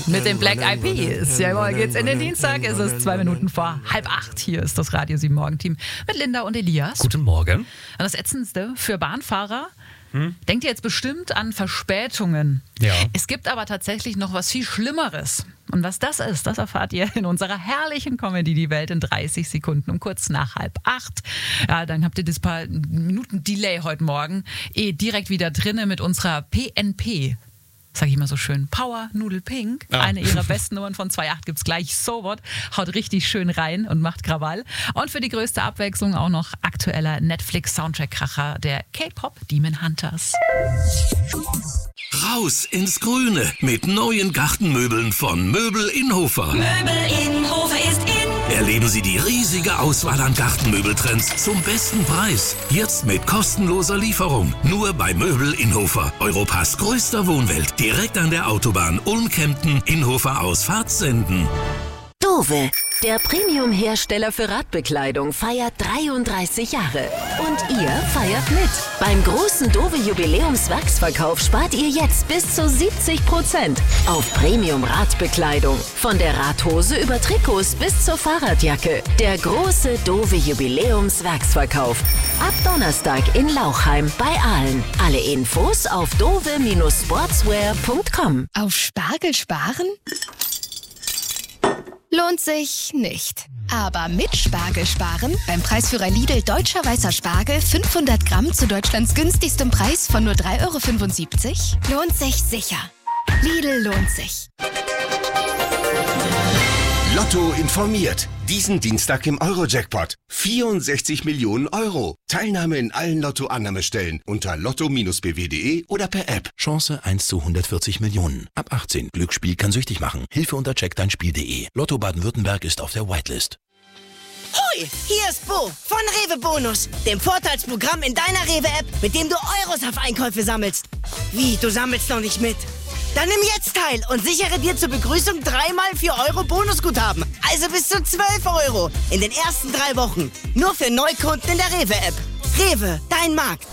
mit den Black Eyed Peas. Jawohl, geht's in den Dienstag, es ist 2 Minuten vor 7:30. Hier ist das Radio 7 Morgenteam mit Linda und Elias. Guten Morgen. Und das Ätzendste für Bahnfahrer, denkt ihr jetzt bestimmt an Verspätungen. Ja. Es gibt aber tatsächlich noch was viel Schlimmeres. Und was das ist, das erfahrt ihr in unserer herrlichen Comedy Die Welt in 30 Sekunden um kurz nach 7:30. Ja, dann habt ihr das paar Minuten Delay heute Morgen direkt wieder drinne mit unserer PNP. Sag ich mal so schön, Power Nudel Pink. Ja. Eine ihrer besten Nummern von 2.8 gibt's gleich. So what, haut richtig schön rein und macht Krawall. Und für die größte Abwechslung auch noch aktueller Netflix-Soundtrack-Kracher der K-Pop Demon Hunters. Raus ins Grüne mit neuen Gartenmöbeln von Möbel Inhofer. Möbel Inhofer ist in. Erleben Sie die riesige Auswahl an Gartenmöbeltrends zum besten Preis. Jetzt mit kostenloser Lieferung. Nur bei Möbel Inhofer. Europas größter Wohnwelt. Direkt an der Autobahn Ulm-Kempten, Inhofer aus Fahrtsenden. Dove, der Premium-Hersteller für Radbekleidung, feiert 33 Jahre. Und ihr feiert mit. Beim großen Dove-Jubiläums-Wachsverkauf spart ihr jetzt bis zu 70% auf Premium-Radbekleidung. Von der Radhose über Trikots bis zur Fahrradjacke. Der große Dove-Jubiläums-Wachsverkauf. Ab Donnerstag in Lauchheim bei Aalen. Alle Infos auf dove-sportswear.com. Auf Spargel sparen? Lohnt sich nicht. Aber mit Spargel sparen, beim Preisführer Lidl Deutscher Weißer Spargel 500 Gramm zu Deutschlands günstigstem Preis von nur 3,75 €, lohnt sich sicher. Lidl lohnt sich. Lotto informiert. Diesen Dienstag im Euro-Jackpot. 64 Millionen Euro. Teilnahme in allen Lotto-Annahmestellen unter lotto-bw.de oder per App. Chance 1 zu 140 Millionen. Ab 18. Glücksspiel kann süchtig machen. Hilfe unter checkdeinspiel.de. Lotto Baden-Württemberg ist auf der Whitelist. Hoi, hier ist Bo von Rewe Bonus, dem Vorteilsprogramm in deiner Rewe-App, mit dem du Euros auf Einkäufe sammelst. Wie, du sammelst noch nicht mit? Dann nimm jetzt teil und sichere dir zur Begrüßung 3x 4 € Bonusguthaben. Also bis zu 12 € in den ersten 3 Wochen. Nur für Neukunden in der Rewe-App. Rewe, dein Markt.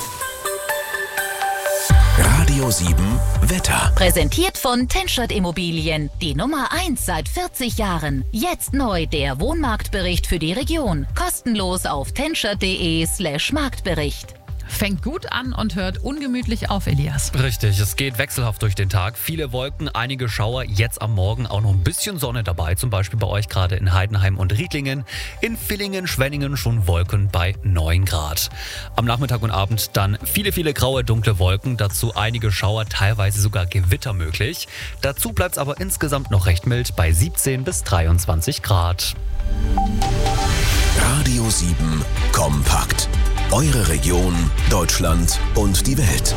Radio 7 Wetter. Präsentiert von Tenschert Immobilien, die Nummer 1 seit 40 Jahren. Jetzt neu der Wohnmarktbericht für die Region. Kostenlos auf tenschert.de/Marktbericht. Fängt gut an und hört ungemütlich auf, Elias. Richtig, es geht wechselhaft durch den Tag. Viele Wolken, einige Schauer, jetzt am Morgen auch noch ein bisschen Sonne dabei. Zum Beispiel bei euch gerade in Heidenheim und Riedlingen. In Villingen, Schwenningen schon Wolken bei 9 Grad. Am Nachmittag und Abend dann viele graue, dunkle Wolken. Dazu einige Schauer, teilweise sogar Gewitter möglich. Dazu bleibt es aber insgesamt noch recht mild bei 17 bis 23 Grad. Radio 7 kompakt. Eure Region, Deutschland und die Welt.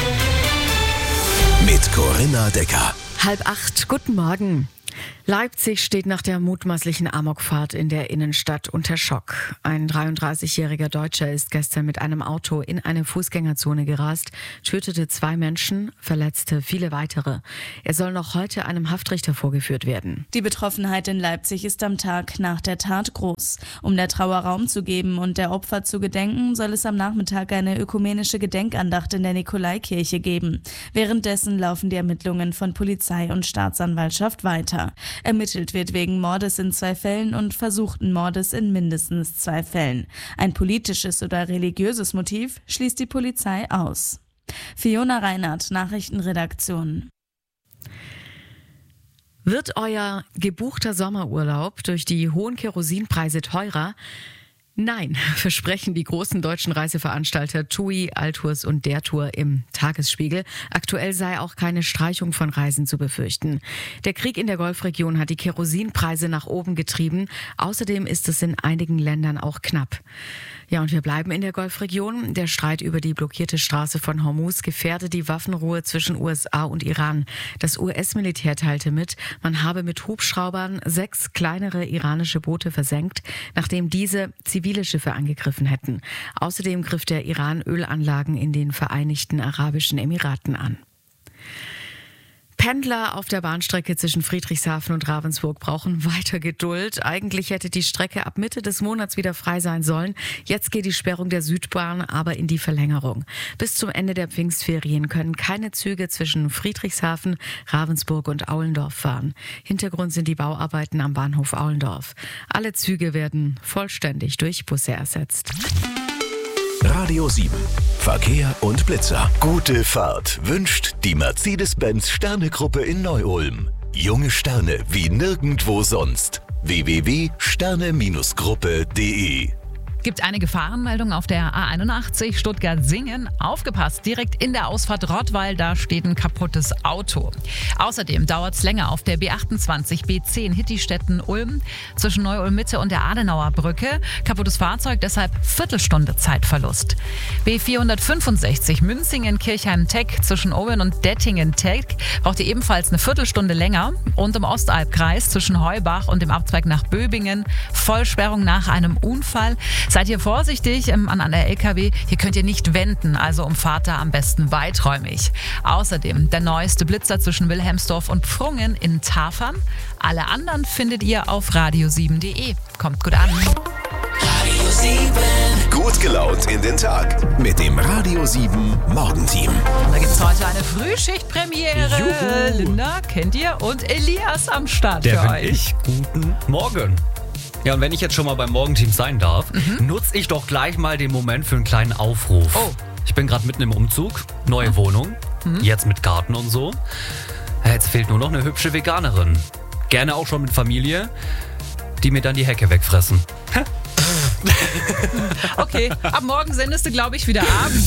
Mit Corinna Decker. 7:30, guten Morgen. Leipzig steht nach der mutmaßlichen Amokfahrt in der Innenstadt unter Schock. Ein 33-jähriger Deutscher ist gestern mit einem Auto in eine Fußgängerzone gerast, tötete 2 Menschen, verletzte viele weitere. Er soll noch heute einem Haftrichter vorgeführt werden. Die Betroffenheit in Leipzig ist am Tag nach der Tat groß. Um der Trauer Raum zu geben und der Opfer zu gedenken, soll es am Nachmittag eine ökumenische Gedenkandacht in der Nikolaikirche geben. Währenddessen laufen die Ermittlungen von Polizei und Staatsanwaltschaft weiter. Ermittelt wird wegen Mordes in 2 Fällen und versuchten Mordes in mindestens 2 Fällen. Ein politisches oder religiöses Motiv schließt die Polizei aus. Fiona Reinhardt, Nachrichtenredaktion. Wird euer gebuchter Sommerurlaub durch die hohen Kerosinpreise teurer? Nein, versprechen die großen deutschen Reiseveranstalter TUI, Altours und Der Tour im Tagesspiegel. Aktuell sei auch keine Streichung von Reisen zu befürchten. Der Krieg in der Golfregion hat die Kerosinpreise nach oben getrieben. Außerdem ist es in einigen Ländern auch knapp. Ja, und wir bleiben in der Golfregion. Der Streit über die blockierte Straße von Hormuz gefährdet die Waffenruhe zwischen USA und Iran. Das US-Militär teilte mit, man habe mit Hubschraubern 6 kleinere iranische Boote versenkt, nachdem diese zivile Schiffe angegriffen hätten. Außerdem griff der Iran Ölanlagen in den Vereinigten Arabischen Emiraten an. Pendler auf der Bahnstrecke zwischen Friedrichshafen und Ravensburg brauchen weiter Geduld. Eigentlich hätte die Strecke ab Mitte des Monats wieder frei sein sollen. Jetzt geht die Sperrung der Südbahn aber in die Verlängerung. Bis zum Ende der Pfingstferien können keine Züge zwischen Friedrichshafen, Ravensburg und Aulendorf fahren. Hintergrund sind die Bauarbeiten am Bahnhof Aulendorf. Alle Züge werden vollständig durch Busse ersetzt. Radio 7. Verkehr und Blitzer. Gute Fahrt wünscht die Mercedes-Benz Sterne-Gruppe in Neu-Ulm. Junge Sterne wie nirgendwo sonst. www.sterne-gruppe.de. Gibt eine Gefahrenmeldung auf der A81 Stuttgart-Singen. Aufgepasst, direkt in der Ausfahrt Rottweil, da steht ein kaputtes Auto. Außerdem dauert es länger auf der B28 B10 Hittistetten-Ulm zwischen Neu-Ulm-Mitte und der Adenauer Brücke. Kaputtes Fahrzeug, deshalb Viertelstunde Zeitverlust. B465 Münzingen-Kirchheim-Teck zwischen Owen und Dettingen-Teck braucht ihr ebenfalls eine Viertelstunde länger. Und im Ostalbkreis zwischen Heubach und dem Abzweig nach Böbingen Vollsperrung nach einem Unfall. Seid hier vorsichtig an der LKW. Hier könnt ihr nicht wenden, also umfahrt da am besten weiträumig. Außerdem der neueste Blitzer zwischen Wilhelmsdorf und Pfrungen in Tafern. Alle anderen findet ihr auf radio7.de. Kommt gut an. Radio 7. Gut gelaunt in den Tag mit dem Radio 7 Morgenteam. Und da gibt es heute eine Frühschichtpremiere. Juhu. Linda kennt ihr und Elias am Start Der für bin euch. ich. Guten Morgen. Ja, und wenn ich jetzt schon mal beim Morgenteam sein darf, nutze ich doch gleich mal den Moment für einen kleinen Aufruf. Oh. Ich bin gerade mitten im Umzug, neue Wohnung, jetzt mit Garten und so. Jetzt fehlt nur noch eine hübsche Veganerin. Gerne auch schon mit Familie, die mir dann die Hecke wegfressen. Okay, ab morgen sendest du, glaube ich, wieder abends.